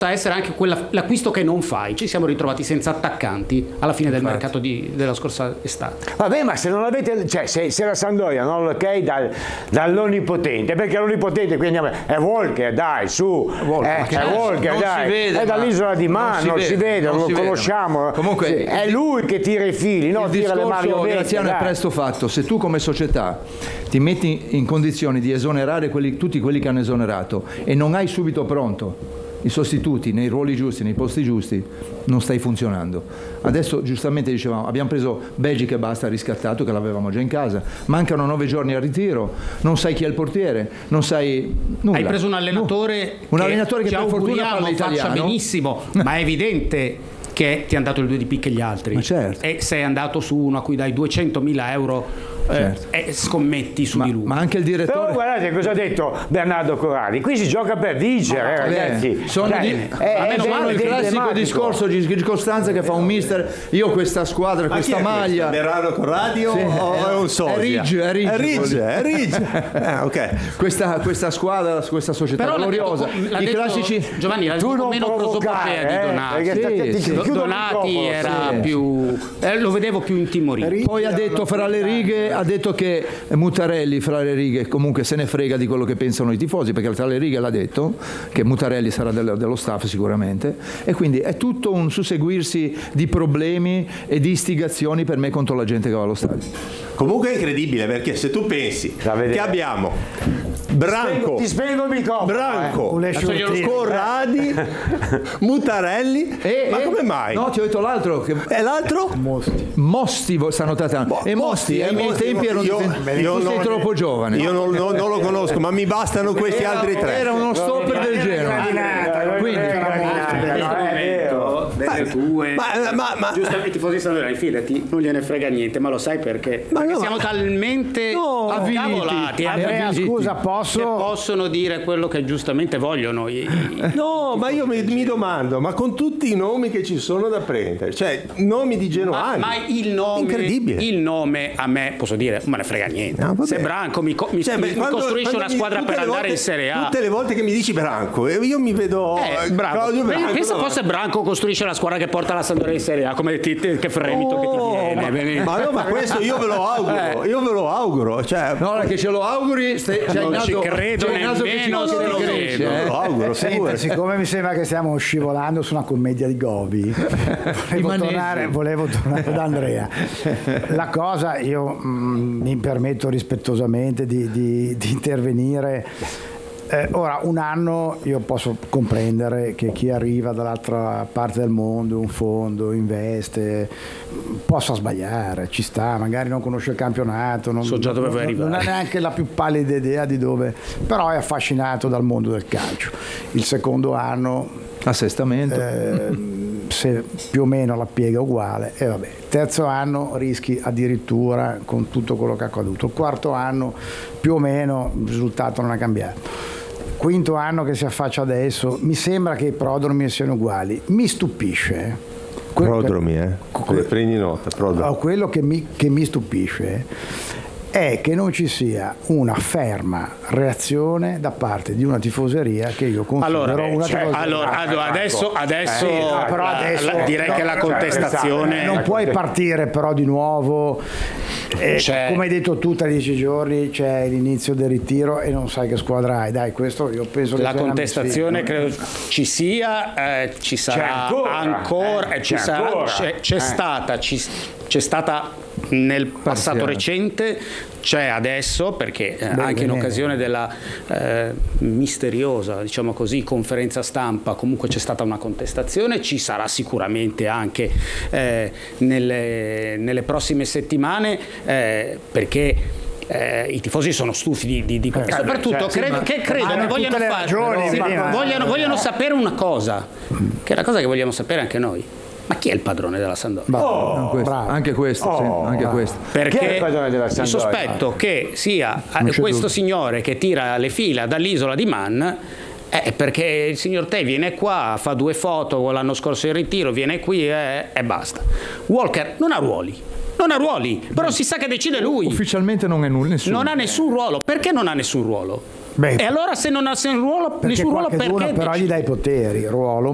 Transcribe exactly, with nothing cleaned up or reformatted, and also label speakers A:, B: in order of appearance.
A: essere anche quella, l'acquisto che non fai. Ci siamo ritrovati senza attaccanti alla fine del mercato di, della scorsa estate.
B: Vabbè, ma se non avete, cioè se, se la Sampdoria non lo ok dal, dall'onnipotente, perché l'onnipotente qui andiamo, è Walker, dai, su,
C: Walker,
B: eh, è Walker, dai,
C: vede,
B: è dall'isola di Man, non, non si vede, non, non lo conosciamo.
C: Vede. Comunque
B: sì, è lui che tira i fili, no? Tira le marionnette.
C: Graziano è presto fatto. Se tu come società ti metti in condizioni di esonerare quelli, tutti quelli che hanno esonerato e non hai subito pronto i sostituti nei ruoli giusti, nei posti giusti, non stai funzionando. Adesso giustamente dicevamo, abbiamo preso Beggi che basta, riscattato, che l'avevamo già in casa, mancano nove giorni al ritiro, non sai chi è il portiere, non sai nulla.
A: Hai preso un allenatore
C: un
A: che,
C: allenatore che
A: ci
C: per fortuna
A: auguriamo
C: parla
A: faccia
C: italiano
A: benissimo, ma è evidente che ti hanno dato il due di picche gli altri.
C: Ma certo.
A: E sei andato su uno a cui dai duecentomila euro
C: certo.
A: eh, e scommetti su
C: ma,
A: di lui.
C: Ma anche il direttore.
B: Però guardate cosa ha detto Bernardo Corradi, qui si gioca per vincere, eh, ragazzi.
C: Sono,
B: Dai,
C: di,
B: è,
C: a meno male il classico discorso di Costanza che fa un mister, io questa squadra, ma questa maglia.
D: Bernardo Corradi o, sì, o è un sosia?
C: È Ridge, è Ridge.
D: È Ridge, è Ridge. Ah, okay.
C: questa, questa squadra, questa società
A: però
C: gloriosa.
A: L'ha
C: I
A: detto,
C: classici.
A: Giovanni, l'ha detto meno prosopopea di Donati.
C: Eh, sì, sì.
A: Donati era sì, più eh, lo vedevo più intimorito.
C: Poi ha detto fra le righe, ha detto che Mutarelli fra le righe comunque se ne frega di quello che pensano i tifosi, perché tra le righe l'ha detto che Mutarelli sarà dello, dello staff sicuramente, e quindi è tutto un susseguirsi di problemi e di istigazioni per me contro la gente che va allo stadio.
D: Comunque è incredibile, perché se tu pensi che abbiamo Branco,
B: ti spiego il microfono,
D: Branco,
B: eh.
D: Corradi, Mutarelli,
C: e,
D: ma
C: e,
D: come mai?
C: No, ti ho detto l'altro. Che...
D: E l'altro?
C: Mosti. Mosti stanno trattando. Bo, e Mosti, Mosti ai miei tempi erano io, difend... io tu non, sei troppo giovane.
D: Io non, non, non lo conosco, ma mi bastano questi
C: era,
D: altri tre.
C: Era uno stopper del genere.
A: Quindi delle tue
D: ma, ma, ma,
A: giustamente i tifosi stanno là, fidati, non gliene frega niente, ma lo sai perché?
D: Ma
A: perché
D: no,
A: siamo
D: ma...
A: talmente
C: no,
A: avviliti,
B: Andrea, scusa, posso
A: che possono dire quello che giustamente vogliono.
D: No, ma io mi, mi domando, ma con tutti i nomi che ci sono da prendere, cioè nomi di genuani,
A: ma, ma il nome
D: incredibile.
A: Il nome a me, posso dire, non me ne frega niente.
D: No,
A: se Branco mi, mi,
D: cioè,
A: mi,
D: beh, quando,
A: mi costruisce una squadra per andare
D: volte,
A: in Serie A,
D: tutte le volte che mi dici Branco io mi vedo
A: eh, bravo.
D: Claudio Branco,
A: pensa
D: no.
A: fosse Branco costruisce la squadra che porta la Sampdoria in Serie A, come ti, che fremito
D: oh,
A: che ti viene.
D: Ma, ma, no, ma questo io ve lo auguro, eh. io ve lo auguro, cioè,
C: no, che ce lo auguri, stai,
A: non
C: naso,
A: ci credo nemmeno se lo
D: credo.
A: credo.
D: Lo auguro,
E: senta, siccome mi sembra che stiamo scivolando su una commedia di Gobi, volevo tornare, volevo tornare da Andrea. La cosa, io mh, mi permetto rispettosamente di, di, di intervenire. Eh, ora, un anno io posso comprendere che chi arriva dall'altra parte del mondo, un fondo, investe, possa sbagliare, ci sta, magari non conosce il campionato, non,
A: so già dove
E: non,
A: vuoi arrivare.
E: non ha neanche la più pallida idea di dove, però è affascinato dal mondo del calcio. Il secondo anno,
C: assestamento,
E: eh, se più o meno la piega uguale, e vabbè. Terzo anno rischi addirittura con tutto quello che è accaduto. Il quarto anno più o meno il risultato non è cambiato. Quinto anno che si affaccia adesso, mi sembra che i prodromi siano uguali, mi stupisce.
D: Prodromi, eh?
E: Que-
D: prendi nota, prodromi.
E: Quello che mi, che mi stupisce è che non ci sia una ferma reazione da parte di una tifoseria che io considero
A: allora,
E: una
A: cioè,
E: tifoseria.
A: Allora, allora adesso, adesso,
E: eh, no, però
A: la,
E: adesso
A: la, direi
E: no,
A: che la contestazione
E: non puoi partire però di nuovo. Eh, come hai detto tu, tra dieci giorni c'è l'inizio del ritiro e non sai che squadra hai. Dai, questo io penso che
A: la
E: sia
A: contestazione credo ci sia, eh, ci sarà
B: c'è ancora,
A: ancora eh, ci
B: c'è,
A: sarà,
B: ancora.
A: c'è, c'è
B: Eh.
A: stata ci, c'è stata nel passato recente, c'è adesso perché eh,
E: Beh,
A: anche in
E: bene.
A: occasione della eh, misteriosa, diciamo così, conferenza stampa comunque c'è stata una contestazione, ci sarà sicuramente anche eh, nelle, nelle prossime settimane eh, perché Eh, i tifosi sono stufi di, di, di
E: eh,
A: e soprattutto
E: cioè,
A: credo,
E: sì,
A: che credo
E: hanno
A: che vogliano
E: tutte le
A: fare
E: ragioni,
A: sì,
E: ma-
A: vogliano, vogliono sapere una cosa, che è la cosa che vogliamo sapere anche noi: ma chi è il padrone della Sampdoria?
E: Oh,
C: questo,
E: bravo.
C: anche questo,
B: Oh,
C: sì, anche
B: bravo.
C: questo.
A: Perché
B: Chi è il padrone della
A: il
B: Sampdoria?
A: sospetto che sia
E: Non c'è
A: questo
E: dubbio.
A: signore che tira le fila dall'isola di Man è perché il signor Te viene qua, fa due foto l'anno scorso in ritiro, viene qui e, e basta. Walker non ha ruoli. Non ha ruoli, però si sa che decide lui.
C: Ufficialmente non è nulla, nessuno.
A: Non ha nessun ruolo. Perché non ha nessun ruolo?
E: Beh,
A: e allora se non ha nessun ruolo,
E: perché
A: nessun ruolo
E: qualcheduno
A: perché
E: però
A: decide?
E: gli dai poteri, ruolo